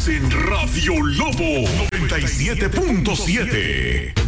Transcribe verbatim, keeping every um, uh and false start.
en Radio Lobo noventa y siete punto siete.